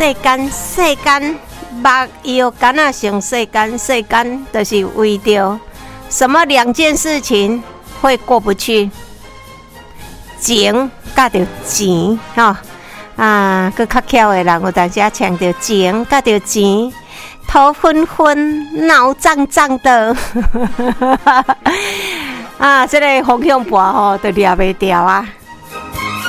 世间目又敢若像世间就是为着什么两件事情会过不去？情甲着钱吼啊，佮较巧的人有当时强调情甲着钱，头昏昏，脑胀胀的，啊，这个风向盘吼都抓袂掉啊！